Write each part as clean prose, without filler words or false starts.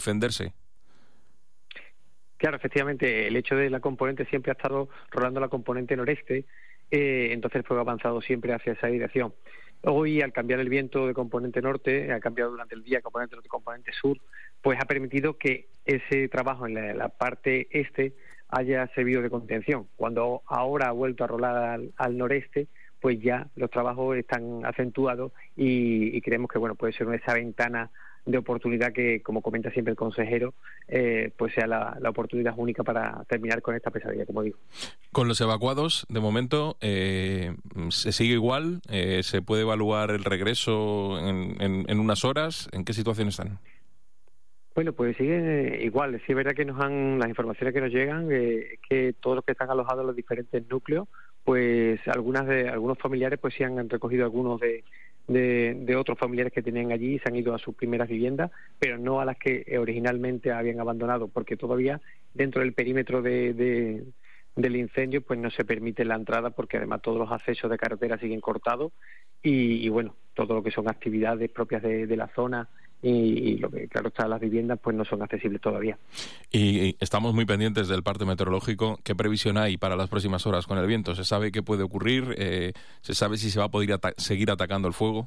defenderse. Claro, efectivamente, el hecho de la componente siempre ha estado rolando la componente noreste, entonces el fuego ha avanzado siempre hacia esa dirección. Hoy, al cambiar el viento de componente norte, ha cambiado durante el día componente norte, componente sur, pues ha permitido que ese trabajo en la parte este haya servido de contención. Cuando ahora ha vuelto a rolar al noreste, pues ya los trabajos están acentuados y creemos que bueno, puede ser esa ventana de oportunidad que, como comenta siempre el consejero, pues sea la oportunidad única para terminar con esta pesadilla, como digo. Con los evacuados, de momento, ¿se sigue igual? ¿Se puede evaluar el regreso en unas horas? ¿En qué situación están? Bueno, pues sigue igual. Sí es verdad que las informaciones que nos llegan, que todos los que están alojados en los diferentes núcleos, pues algunos familiares pues sí han recogido algunos de otros familiares que tenían allí y se han ido a sus primeras viviendas, pero no a las que originalmente habían abandonado, porque todavía dentro del perímetro del incendio pues no se permite la entrada, porque además todos los accesos de carretera siguen cortados y bueno, todo lo que son actividades propias de la zona y lo que claro está, las viviendas pues no son accesibles todavía. Y estamos muy pendientes del parte meteorológico. ¿Qué previsión hay para las próximas horas con el viento? ¿Se sabe qué puede ocurrir? ¿Se sabe si se va a poder seguir atacando el fuego?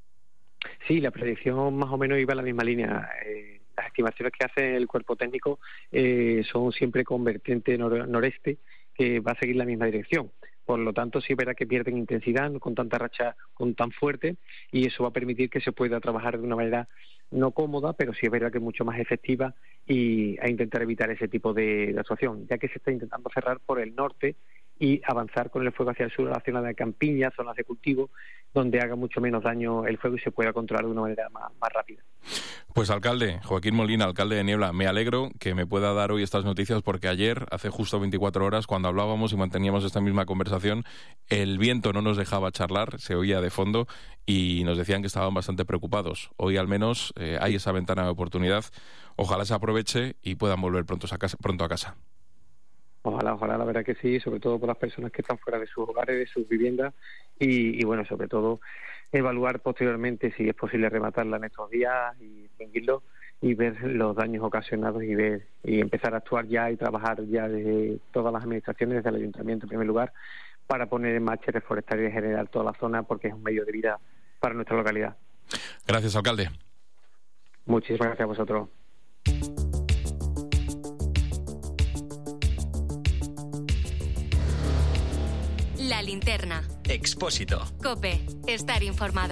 Sí, la predicción más o menos iba en la misma línea. Las estimaciones que hace el cuerpo técnico son siempre con vertiente noreste, que va a seguir la misma dirección. Por lo tanto, sí es verdad que pierden intensidad con tanta racha tan fuerte, y eso va a permitir que se pueda trabajar de una manera no cómoda, pero sí es verdad que mucho más efectiva a intentar evitar ese tipo de actuación, ya que se está intentando cerrar por el norte y avanzar con el fuego hacia el sur, a la zona de campiña, zonas de cultivo, donde haga mucho menos daño el fuego y se pueda controlar de una manera más rápida. Pues alcalde, Joaquín Molina, alcalde de Niebla, me alegro que me pueda dar hoy estas noticias, porque ayer, hace justo 24 horas, cuando hablábamos y manteníamos esta misma conversación, el viento no nos dejaba charlar, se oía de fondo y nos decían que estaban bastante preocupados. Hoy al menos hay esa ventana de oportunidad, ojalá se aproveche y puedan volver pronto a casa. Ojalá, la verdad que sí, sobre todo por las personas que están fuera de sus hogares, de sus viviendas, y bueno, sobre todo evaluar posteriormente si es posible rematarla en estos días y extinguirlo y ver los daños ocasionados y empezar a actuar ya y trabajar ya desde todas las administraciones, desde el ayuntamiento en primer lugar, para poner en marcha y reforestar y en general toda la zona, porque es un medio de vida para nuestra localidad. Gracias, alcalde. Muchísimas gracias a vosotros. La Linterna. Expósito. COPE. Estar informado.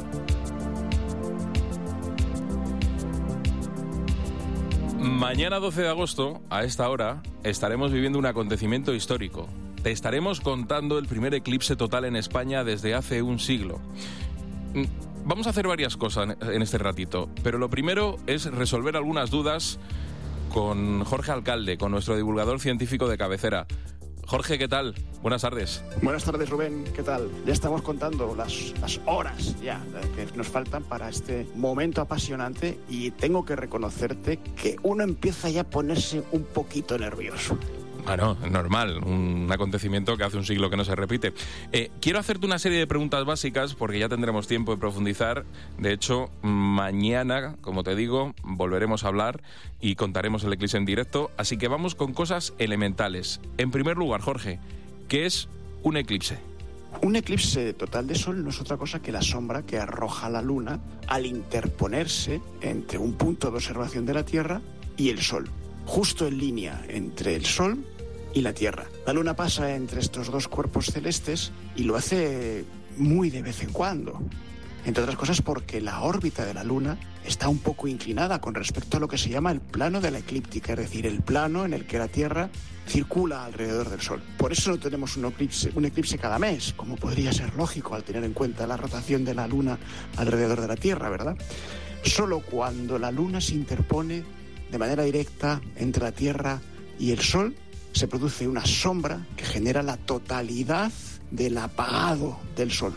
Mañana 12 de agosto, a esta hora, estaremos viviendo un acontecimiento histórico. Te estaremos contando el primer eclipse total en España desde hace un siglo. Vamos a hacer varias cosas en este ratito, pero lo primero es resolver algunas dudas con Jorge Alcalde, con nuestro divulgador científico de cabecera. Jorge, ¿qué tal? Buenas tardes. Buenas tardes, Rubén. ¿Qué tal? Ya estamos contando las horas ya que nos faltan para este momento apasionante, y tengo que reconocerte que uno empieza ya a ponerse un poquito nervioso. Bueno, normal, un acontecimiento que hace un siglo que no se repite. Quiero hacerte una serie de preguntas básicas porque ya tendremos tiempo de profundizar. De hecho, mañana, como te digo, volveremos a hablar y contaremos el eclipse en directo. Así que vamos con cosas elementales. En primer lugar, Jorge, ¿qué es un eclipse? Un eclipse total de sol no es otra cosa que la sombra que arroja la luna al interponerse entre un punto de observación de la Tierra y el sol, justo en línea entre el sol y la Tierra. La luna pasa entre estos dos cuerpos celestes y lo hace muy de vez en cuando. Entre otras cosas porque la órbita de la luna está un poco inclinada con respecto a lo que se llama el plano de la eclíptica, es decir, el plano en el que la Tierra circula alrededor del Sol. Por eso no tenemos un eclipse cada mes, como podría ser lógico al tener en cuenta la rotación de la luna alrededor de la Tierra, ¿verdad? Solo cuando la luna se interpone de manera directa entre la Tierra y el Sol, se produce una sombra que genera la totalidad del apagado del Sol.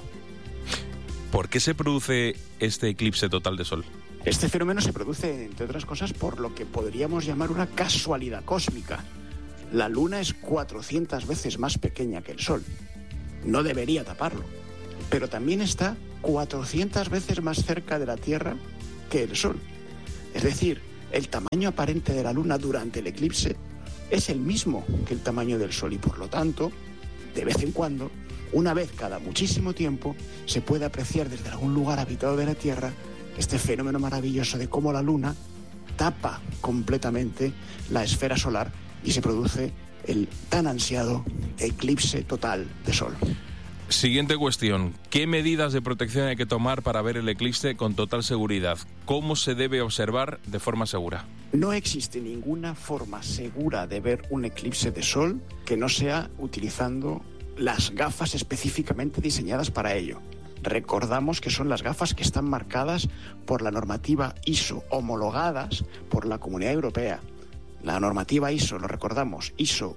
¿Por qué se produce este eclipse total de Sol? Este fenómeno se produce, entre otras cosas, por lo que podríamos llamar una casualidad cósmica. La Luna es 400 veces más pequeña que el Sol. No debería taparlo. Pero también está 400 veces más cerca de la Tierra que el Sol. Es decir, el tamaño aparente de la Luna durante el eclipse es el mismo que el tamaño del Sol y por lo tanto, de vez en cuando, una vez cada muchísimo tiempo, se puede apreciar desde algún lugar habitado de la Tierra este fenómeno maravilloso de cómo la Luna tapa completamente la esfera solar y se produce el tan ansiado eclipse total de Sol. Siguiente cuestión. ¿Qué medidas de protección hay que tomar para ver el eclipse con total seguridad? ¿Cómo se debe observar de forma segura? No existe ninguna forma segura de ver un eclipse de Sol que no sea utilizando las gafas específicamente diseñadas para ello. Recordamos que son las gafas que están marcadas por la normativa ISO, homologadas por la Comunidad Europea. La normativa ISO, lo recordamos, ISO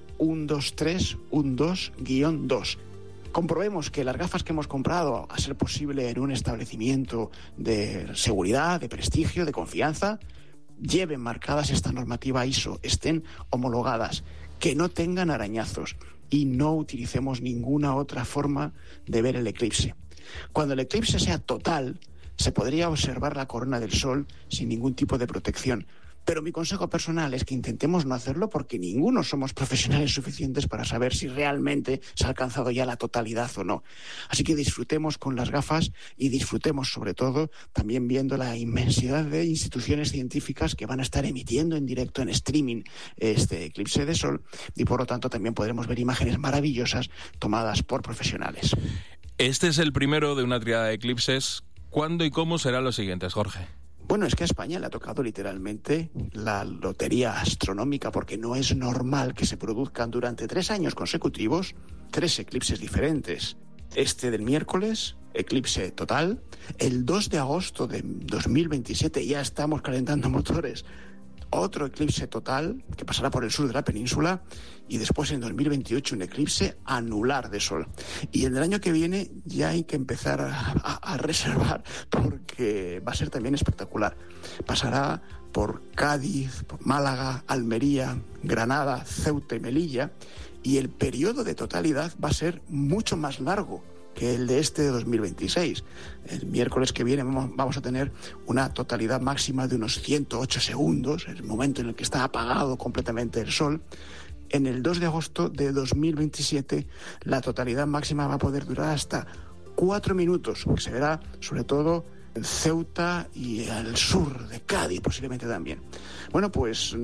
12312-2. Comprobemos que las gafas que hemos comprado, a ser posible en un establecimiento de seguridad, de prestigio, de confianza, lleven marcadas esta normativa ISO, estén homologadas, que no tengan arañazos y no utilicemos ninguna otra forma de ver el eclipse. Cuando el eclipse sea total, se podría observar la corona del Sol sin ningún tipo de protección. Pero mi consejo personal es que intentemos no hacerlo porque ninguno somos profesionales suficientes para saber si realmente se ha alcanzado ya la totalidad o no. Así que disfrutemos con las gafas y disfrutemos sobre todo también viendo la inmensidad de instituciones científicas que van a estar emitiendo en directo en streaming este eclipse de Sol y por lo tanto también podremos ver imágenes maravillosas tomadas por profesionales. Este es el primero de una tríada de eclipses. ¿Cuándo y cómo serán los siguientes, Jorge? Bueno, es que a España le ha tocado literalmente la lotería astronómica porque no es normal que se produzcan durante 3 años consecutivos 3 eclipses diferentes. Este del miércoles, eclipse total. El 2 de agosto de 2027 ya estamos calentando motores. Otro eclipse total que pasará por el sur de la península y después en 2028 un eclipse anular de Sol. Y en el año que viene ya hay que empezar a reservar porque va a ser también espectacular. Pasará por Cádiz, por Málaga, Almería, Granada, Ceuta y Melilla y el periodo de totalidad va a ser mucho más largo que el de este de 2026. El miércoles que viene vamos a tener una totalidad máxima de unos 108 segundos, el momento en el que está apagado completamente el Sol. En el 2 de agosto de 2027 la totalidad máxima va a poder durar hasta 4 minutos, que se verá sobre todo en Ceuta y al sur de Cádiz posiblemente también. Bueno, pues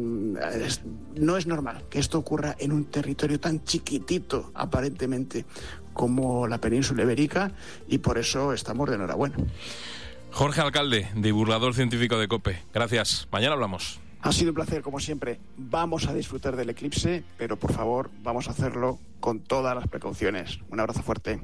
no es normal que esto ocurra en un territorio tan chiquitito aparentemente como la península ibérica y por eso estamos de enhorabuena. Jorge Alcalde, divulgador científico de COPE. Gracias. Mañana hablamos. Ha sido un placer, como siempre. Vamos a disfrutar del eclipse, pero por favor, vamos a hacerlo con todas las precauciones. Un abrazo fuerte.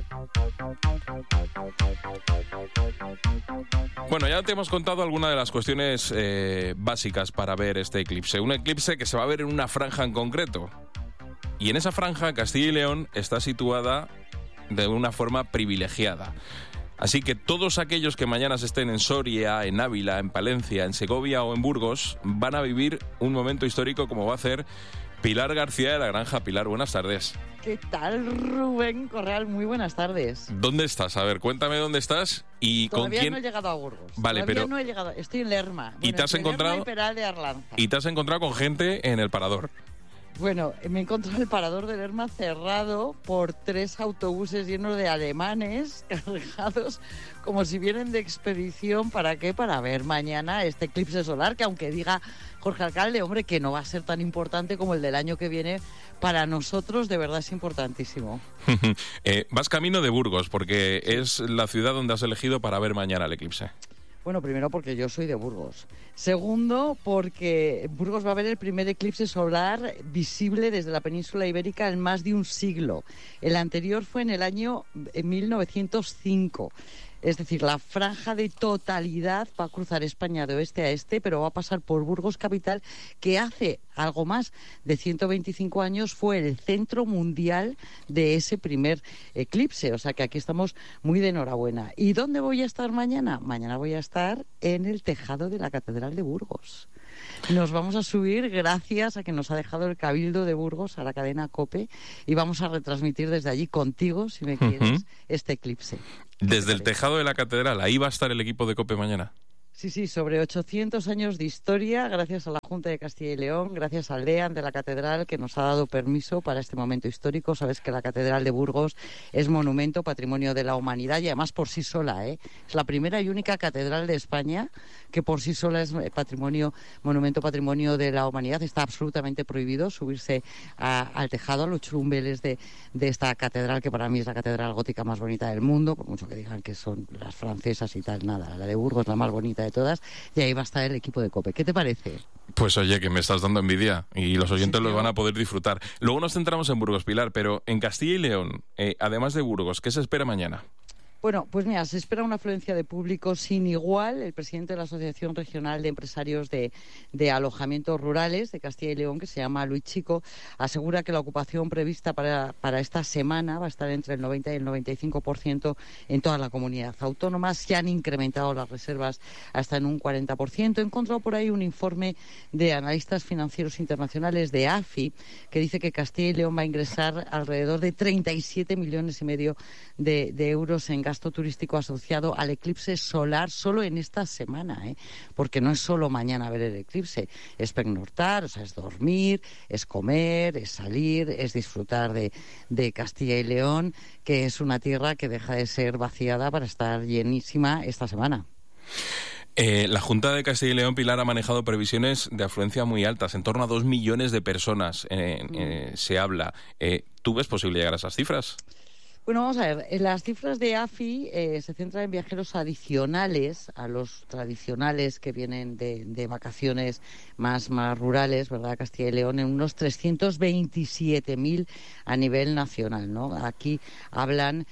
Bueno, ya te hemos contado algunas de las cuestiones básicas para ver este eclipse. Un eclipse que se va a ver en una franja en concreto. Y en esa franja, Castilla y León está situada de una forma privilegiada. Así que todos aquellos que mañana estén en Soria, en Ávila, en Palencia, en Segovia o en Burgos van a vivir un momento histórico como va a hacer Pilar García de la Granja. Pilar, buenas tardes. ¿Qué tal, Rubén Correal? Muy buenas tardes. ¿Dónde estás? A ver, cuéntame dónde estás y Todavía con quién. No he llegado a Burgos. Vale, Todavía pero no he llegado. Estoy en Lerma. ¿Y te has encontrado? Lerma y Peral de Arlanza. Y te has encontrado con gente en el parador. Bueno, me he encontrado el parador de Lerma cerrado por 3 autobuses llenos de alemanes cargados como si vienen de expedición. ¿Para qué? Para ver mañana este eclipse solar, que aunque diga Jorge Alcalde, hombre, que no va a ser tan importante como el del año que viene, para nosotros de verdad es importantísimo. Vas camino de Burgos, porque es la ciudad donde has elegido para ver mañana el eclipse. Bueno, primero porque yo soy de Burgos. Segundo, porque Burgos va a haber el primer eclipse solar visible desde la península ibérica en más de un siglo. El anterior fue en el año 1905. Es decir, la franja de totalidad va a cruzar España de oeste a este, pero va a pasar por Burgos capital, que hace algo más de 125 años fue el centro mundial de ese primer eclipse. O sea que aquí estamos muy de enhorabuena. ¿Y dónde voy a estar mañana? Mañana voy a estar en el tejado de la Catedral de Burgos. Nos vamos a subir gracias a que nos ha dejado el Cabildo de Burgos a la cadena COPE y vamos a retransmitir desde allí contigo, si me quieres, este eclipse. Desde el tejado de la catedral, ahí va a estar el equipo de COPE mañana. Sí, sobre 800 años de historia, gracias a la Junta de Castilla y León, gracias al DEAN de la Catedral, que nos ha dado permiso para este momento histórico. Sabes que la Catedral de Burgos es monumento, patrimonio de la humanidad, y además por sí sola, es la primera y única catedral de España que por sí sola es monumento, patrimonio de la humanidad. Está absolutamente prohibido subirse al tejado, a los churumbeles de esta catedral, que para mí es la catedral gótica más bonita del mundo, por mucho que digan que son las francesas y tal, nada, la de Burgos es la más bonita de todas, y ahí va a estar el equipo de COPE. ¿Qué te parece? Pues oye, que me estás dando envidia y los oyentes los van a poder disfrutar. Luego nos centramos en Burgos, Pilar, pero en Castilla y León, además de Burgos, ¿qué se espera mañana? Bueno, pues mira, se espera una afluencia de público sin igual. El presidente de la Asociación Regional de Empresarios de Alojamientos Rurales de Castilla y León, que se llama Luis Chico, asegura que la ocupación prevista para esta semana va a estar entre el 90 y el 95% en toda la comunidad autónoma. Se han incrementado las reservas hasta en un 40%. He encontrado por ahí un informe de analistas financieros internacionales de AFI que dice que Castilla y León va a ingresar alrededor de 37,5 millones de euros en gasto turístico asociado al eclipse solar solo en esta semana, porque no es solo mañana ver el eclipse, es pernoctar, o sea, es dormir, es comer, es salir, es disfrutar de Castilla y León, que es una tierra que deja de ser vaciada para estar llenísima esta semana. La Junta de Castilla y León, Pilar, ha manejado previsiones de afluencia muy altas, en torno a 2 millones de personas se habla. ¿Tú ves posible llegar a esas cifras? Bueno, vamos a ver, las cifras de AFI se centran en viajeros adicionales a los tradicionales que vienen de vacaciones más rurales, ¿verdad? Castilla y León, en unos 327.000 a nivel nacional, ¿no? Aquí hablan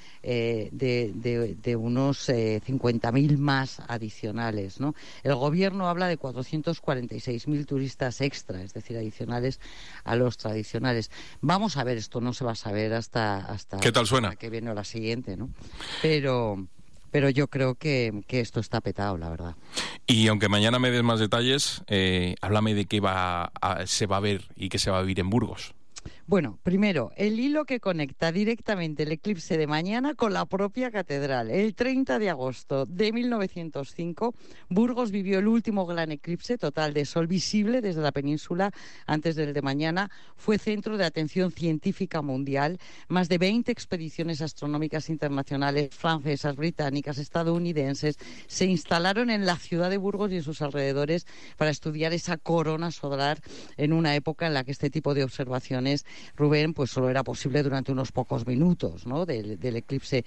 de unos 50.000 más adicionales, ¿no? El gobierno habla de 446.000 turistas extra, es decir, adicionales a los tradicionales. Vamos a ver, esto no se va a saber hasta ¿qué tal suena? Que viene la siguiente, ¿no? Pero yo creo que esto está petado, la verdad. Y aunque mañana me des más detalles, háblame de qué se va a ver y qué se va a vivir en Burgos. Bueno, primero, el hilo que conecta directamente el eclipse de mañana con la propia catedral. El 30 de agosto de 1905, Burgos vivió el último gran eclipse total de sol visible desde la península antes del de mañana. Fue centro de atención científica mundial. Más de 20 expediciones astronómicas internacionales, francesas, británicas, estadounidenses, se instalaron en la ciudad de Burgos y en sus alrededores para estudiar esa corona solar en una época en la que este tipo de observaciones, Rubén, pues solo era posible durante unos pocos minutos, ¿no? del eclipse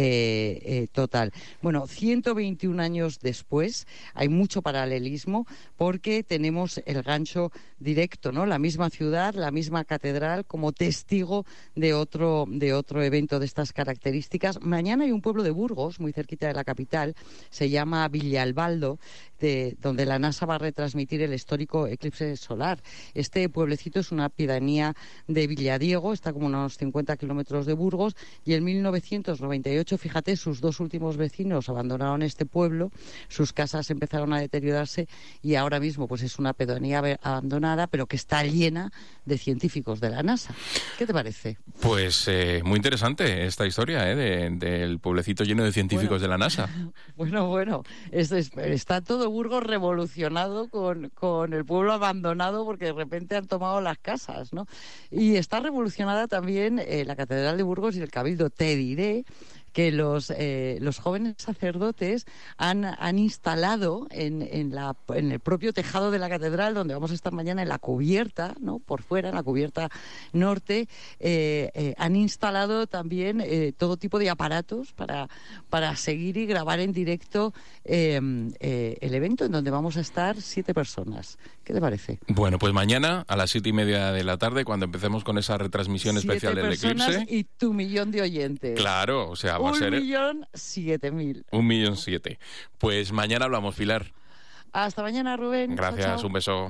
total. Bueno, 121 años después hay mucho paralelismo porque tenemos el gancho directo, ¿no? La misma ciudad, la misma catedral como testigo de otro evento de estas características. Mañana hay un pueblo de Burgos, muy cerquita de la capital, se llama Villalbaldo, donde la NASA va a retransmitir el histórico eclipse solar. Este pueblecito es una pedanía de Villadiego, está como unos 50 kilómetros de Burgos, y en 1998, fíjate, sus dos últimos vecinos abandonaron este pueblo, sus casas empezaron a deteriorarse y ahora mismo pues es una pedanía abandonada, pero que está llena de científicos de la NASA. ¿Qué te parece? Pues muy interesante esta historia del pueblecito lleno de científicos de la NASA. Bueno, está todo Burgos revolucionado con el pueblo abandonado porque de repente han tomado las casas, ¿no? Y está revolucionada también la Catedral de Burgos y el Cabildo. Te diré que los jóvenes sacerdotes han instalado en el propio tejado de la catedral, donde vamos a estar mañana, en la cubierta, ¿no? Por fuera, en la cubierta norte, han instalado también todo tipo de aparatos para seguir y grabar en directo el evento, en donde vamos a estar 7 personas. ¿Qué te parece? Bueno, pues mañana a las 7:30 de la tarde, cuando empecemos con esa retransmisión especial del eclipse. Y tu millón de oyentes. Claro, o sea, va a ser 1.007.000. 1.007.000. Pues mañana hablamos, Pilar. Hasta mañana, Rubén. Gracias, chao, chao. Un beso.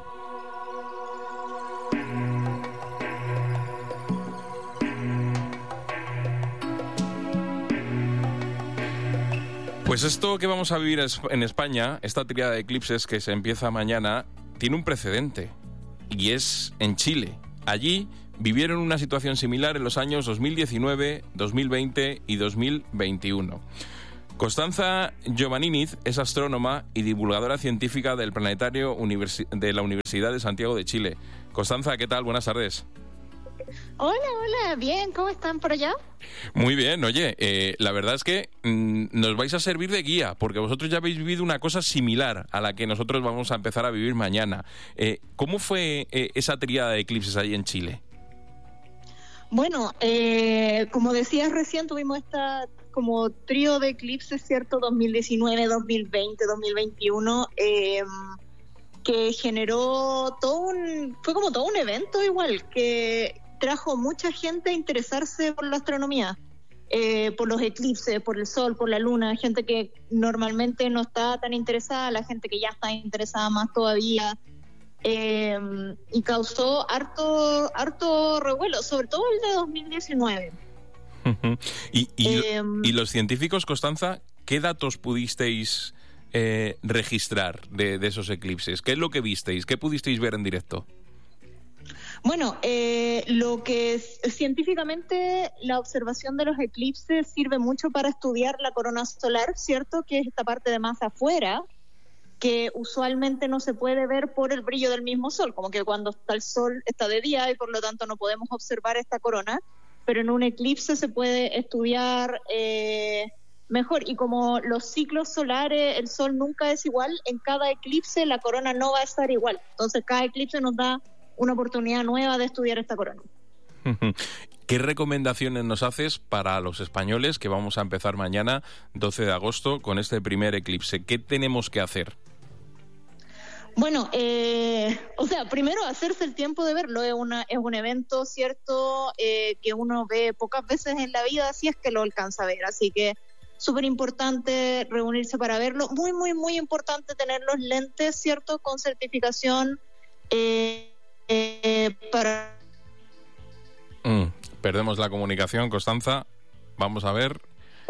Pues esto que vamos a vivir en España, esta tríada de eclipses que se empieza mañana, tiene un precedente, y es en Chile. Allí vivieron una situación similar en los años 2019, 2020 y 2021. Constanza Giovanniniz es astrónoma y divulgadora científica del planetario de la Universidad de Santiago de Chile. Constanza, ¿qué tal? Buenas tardes. Hola, bien, ¿cómo están por allá? Muy bien, oye, la verdad es que nos vais a servir de guía, porque vosotros ya habéis vivido una cosa similar a la que nosotros vamos a empezar a vivir mañana. ¿Cómo fue esa tríada de eclipses ahí en Chile? Bueno, como decías recién, tuvimos esta como trío de eclipses, ¿cierto? 2019, 2020, 2021, que generó fue como todo un evento igual, que trajo mucha gente a interesarse por la astronomía, por los eclipses, por el sol, por la luna, gente que normalmente no está tan interesada, la gente que ya está interesada más todavía, y causó harto revuelo, sobre todo el de 2019. ¿Y los científicos, Constanza, qué datos pudisteis registrar de esos eclipses? ¿Qué es lo que visteis? ¿Qué pudisteis ver en directo? Bueno, lo que científicamente la observación de los eclipses sirve mucho para estudiar la corona solar, ¿cierto? Que es esta parte de más afuera, que usualmente no se puede ver por el brillo del mismo sol, como que cuando está el sol está de día y por lo tanto no podemos observar esta corona, pero en un eclipse se puede estudiar mejor. Y como los ciclos solares, el sol nunca es igual, en cada eclipse la corona no va a estar igual. Entonces cada eclipse nos da una oportunidad nueva de estudiar esta corona. ¿Qué recomendaciones nos haces para los españoles que vamos a empezar mañana, 12 de agosto, con este primer eclipse? ¿Qué tenemos que hacer? Bueno, primero hacerse el tiempo de verlo. Es un evento, ¿cierto?, que uno ve pocas veces en la vida, si es que lo alcanza a ver. Así que súper importante reunirse para verlo. Muy, muy, muy importante tener los lentes, ¿cierto?, con certificación para... Perdemos la comunicación, Constanza. Vamos a ver.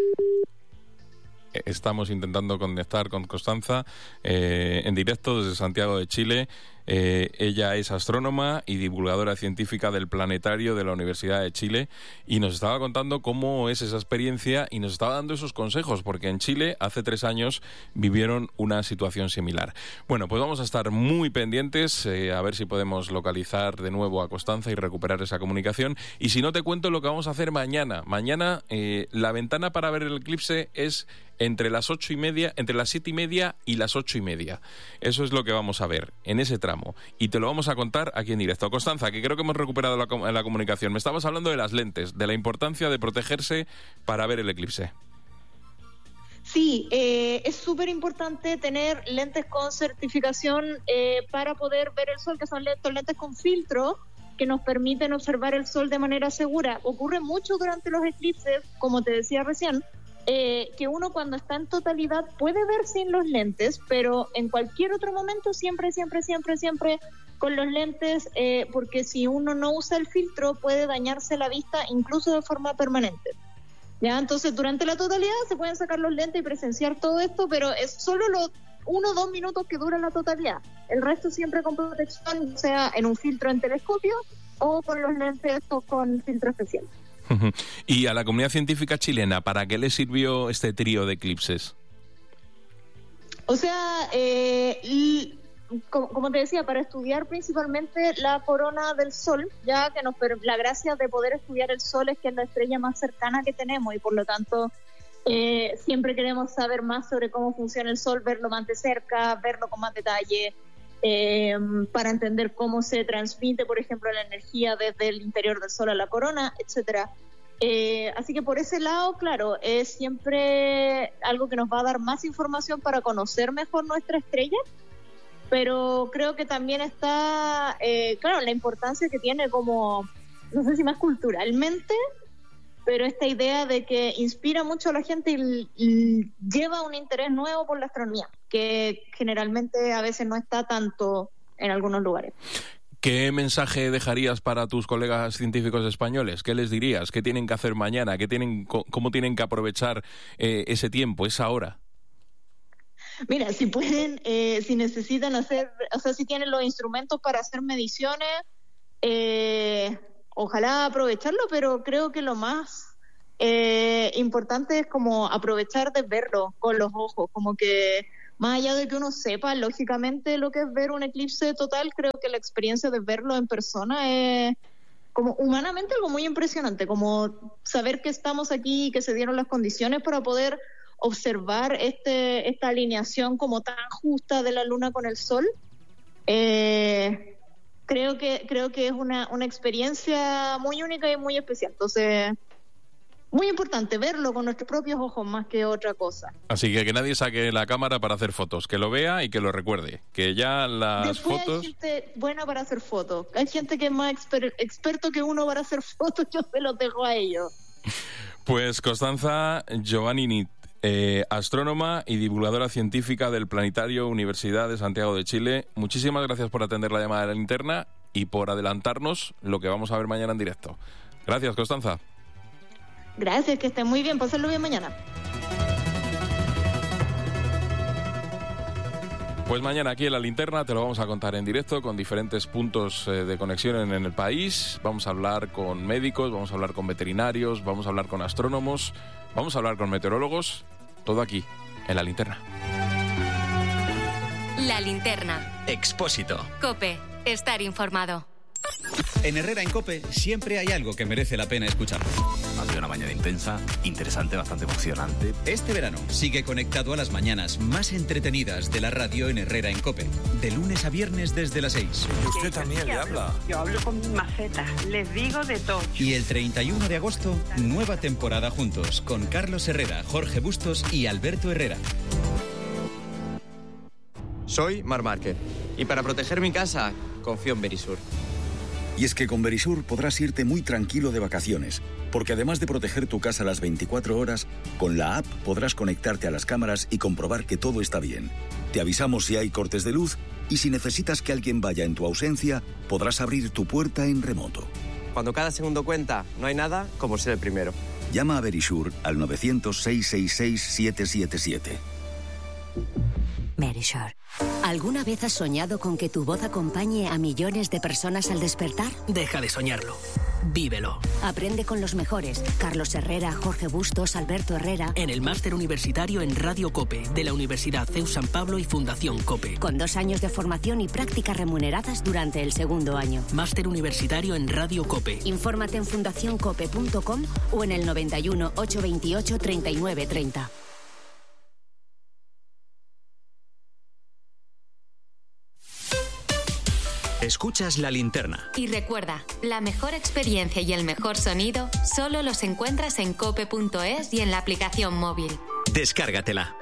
Estamos intentando conectar con Constanza en directo desde Santiago de Chile. Ella es astrónoma y divulgadora científica del planetario de la Universidad de Chile y nos estaba contando cómo es esa experiencia y nos estaba dando esos consejos, porque en Chile hace 3 años vivieron una situación similar. Bueno, pues vamos a estar muy pendientes a ver si podemos localizar de nuevo a Constanza y recuperar esa comunicación. Y si no, te cuento lo que vamos a hacer mañana. Mañana la ventana para ver el eclipse es entre las 8:30, entre las 7:30 y las 8:30. Eso es lo que vamos a ver en ese tramo. Y te lo vamos a contar aquí en directo. Constanza, que creo que hemos recuperado la comunicación. Me estabas hablando de las lentes, de la importancia de protegerse para ver el eclipse. Sí, es súper importante tener lentes con certificación para poder ver el sol, que son lentes con filtro que nos permiten observar el sol de manera segura. Ocurre mucho durante los eclipses, como te decía recién, que uno cuando está en totalidad puede ver sin los lentes, pero en cualquier otro momento siempre con los lentes, porque si uno no usa el filtro puede dañarse la vista incluso de forma permanente. ¿Ya? Entonces durante la totalidad se pueden sacar los lentes y presenciar todo esto, pero es solo los 1 o 2 minutos que dura la totalidad. El resto siempre con protección, sea en un filtro en telescopio o con los lentes o con filtro especial. Y a la comunidad científica chilena, ¿para qué le sirvió este trío de eclipses? O sea, como te decía, para estudiar principalmente la corona del Sol, ya que la gracia de poder estudiar el Sol es que es la estrella más cercana que tenemos y por lo tanto siempre queremos saber más sobre cómo funciona el Sol, verlo más de cerca, verlo con más detalle, para entender cómo se transmite, por ejemplo, la energía desde el interior del Sol a la corona, etcétera. Así que por ese lado, claro, es siempre algo que nos va a dar más información para conocer mejor nuestra estrella, pero creo que también está, claro, la importancia que tiene como, no sé si más culturalmente, pero esta idea de que inspira mucho a la gente y lleva un interés nuevo por la astronomía, que generalmente a veces no está tanto en algunos lugares. ¿Qué mensaje dejarías para tus colegas científicos españoles? ¿Qué les dirías? ¿Qué tienen que hacer mañana? ¿Cómo tienen que aprovechar ese tiempo, esa hora? Mira, si pueden, si necesitan hacer, o sea, si tienen los instrumentos para hacer mediciones, ojalá aprovecharlo, pero creo que lo más importante es como aprovechar de verlo con los ojos, como que más allá de que uno sepa lógicamente lo que es ver un eclipse total, creo que la experiencia de verlo en persona es como humanamente algo muy impresionante, como saber que estamos aquí y que se dieron las condiciones para poder observar esta alineación como tan justa de la luna con el sol. Creo que es una experiencia muy única y muy especial. Entonces, muy importante verlo con nuestros propios ojos más que otra cosa. Así que nadie saque la cámara para hacer fotos, que lo vea y que lo recuerde, que ya las Después fotos... hay gente buena para hacer fotos, hay gente que es más experto que uno para hacer fotos, yo se los dejo a ellos. Pues Constanza Giovannini, astrónoma y divulgadora científica del Planetario Universidad de Santiago de Chile, muchísimas gracias por atender la llamada de la linterna y por adelantarnos lo que vamos a ver mañana en directo. Gracias, Constanza. Gracias, que estén muy bien, pásenlo bien mañana. Pues mañana aquí en La Linterna te lo vamos a contar en directo con diferentes puntos de conexión en el país. Vamos a hablar con médicos, vamos a hablar con veterinarios, vamos a hablar con astrónomos, vamos a hablar con meteorólogos, todo aquí en La Linterna. La Linterna. Expósito. COPE. Estar informado. En Herrera en COPE siempre hay algo que merece la pena escuchar. Ha sido una mañana intensa, interesante, bastante emocionante. Este verano sigue conectado a las mañanas más entretenidas de la radio en Herrera en COPE. De lunes a viernes desde las 6. Y usted también le habla. Yo hablo con mi maceta, les digo de todo. Y el 31 de agosto, nueva temporada juntos con Carlos Herrera, Jorge Bustos y Alberto Herrera. Soy Mar Márquez y para proteger mi casa confío en Verisur. Y es que con Verisur podrás irte muy tranquilo de vacaciones, porque además de proteger tu casa las 24 horas, con la app podrás conectarte a las cámaras y comprobar que todo está bien. Te avisamos si hay cortes de luz y si necesitas que alguien vaya en tu ausencia, podrás abrir tu puerta en remoto. Cuando cada segundo cuenta, no hay nada como ser el primero. Llama a Verisur al 900-666-777. Verisur. ¿Alguna vez has soñado con que tu voz acompañe a millones de personas al despertar? Deja de soñarlo. Vívelo. Aprende con los mejores. Carlos Herrera, Jorge Bustos, Alberto Herrera. En el Máster Universitario en Radio COPE, de la Universidad CEU San Pablo y Fundación COPE. Con 2 años de formación y prácticas remuneradas durante el segundo año. Máster Universitario en Radio COPE. Infórmate en fundacioncope.com o en el 91 828 3930. Escuchas La Linterna. Y recuerda, la mejor experiencia y el mejor sonido solo los encuentras en cope.es y en la aplicación móvil. Descárgatela.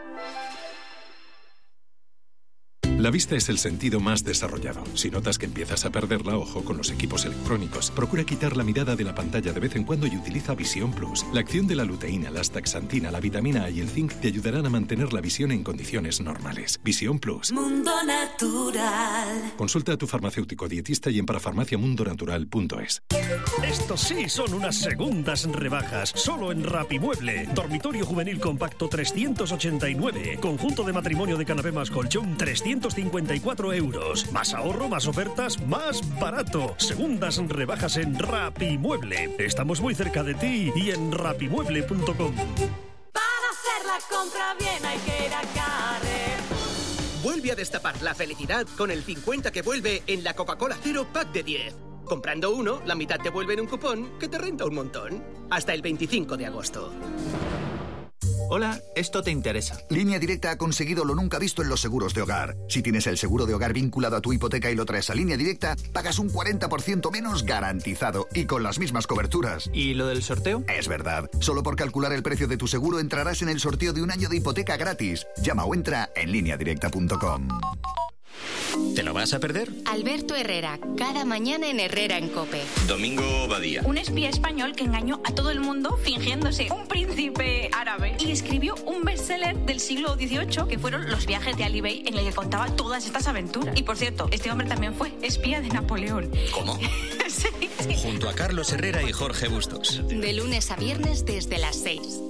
La vista es el sentido más desarrollado. Si notas que empiezas a perderla, ojo con los equipos electrónicos. Procura quitar la mirada de la pantalla de vez en cuando y utiliza Visión Plus. La acción de la luteína, la astaxantina, la vitamina A y el zinc te ayudarán a mantener la visión en condiciones normales. Visión Plus. Mundo Natural. Consulta a tu farmacéutico dietista y en parafarmaciamundonatural.es. Estos sí son unas segundas rebajas. Solo en Rapimueble. Dormitorio juvenil compacto 389. Conjunto de matrimonio de canapé más colchón 354 €. Más ahorro, más ofertas, más barato. Segundas rebajas en Rapimueble. Estamos muy cerca de ti y en rapimueble.com. Para hacer la compra bien hay que ir a Carrer. Vuelve a destapar la felicidad con el 50 que vuelve en la Coca-Cola Cero Pack de 10. Comprando uno, la mitad te vuelve en un cupón que te renta un montón. Hasta el 25 de agosto. Hola, esto te interesa. Línea Directa ha conseguido lo nunca visto en los seguros de hogar. Si tienes el seguro de hogar vinculado a tu hipoteca y lo traes a Línea Directa, pagas un 40% menos garantizado y con las mismas coberturas. ¿Y lo del sorteo? Es verdad. Solo por calcular el precio de tu seguro entrarás en el sorteo de un año de hipoteca gratis. Llama o entra en lineadirecta.com. ¿Te lo vas a perder? Alberto Herrera, cada mañana en Herrera en COPE. Domingo Badía. Un espía español que engañó a todo el mundo fingiéndose un príncipe árabe y escribió un bestseller del siglo XVIII que fueron Los viajes de Ali Bey, en el que contaba todas estas aventuras. Y por cierto, este hombre también fue espía de Napoleón. ¿Cómo? Sí. Junto a Carlos Herrera y Jorge Bustos. De lunes a viernes desde las 6.